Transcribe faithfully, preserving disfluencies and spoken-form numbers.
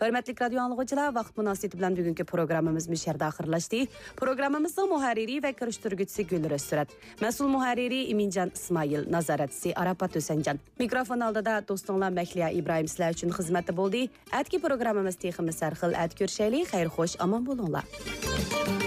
Hörmətli radio anlıqçılar, vaqt münasibəti bilan bugünkü proqramımız müşərdə axırlaşdı. Proqramımızın müharriri və kirişdirgüçüsü Gülrüz Sürət, məsul müharriri İmincan İsmail, nazaratçısı Arapat Ösəncan. Mikrofon aldıda dostunlar Məkliya İbrahim sizlər üçün xidmətdə boldu. Ətki proqramımız teximiz sərxil ət görüşəli, xeyir xoş, aman bolunlar.